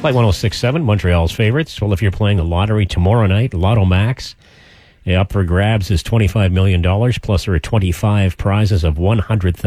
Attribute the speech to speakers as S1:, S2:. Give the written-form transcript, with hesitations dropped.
S1: Flight 106.7, Montreal's favorites. Well, if you're playing the lottery tomorrow night, Lotto Max, up for grabs is $25 million, plus there are 25 prizes of $100,000.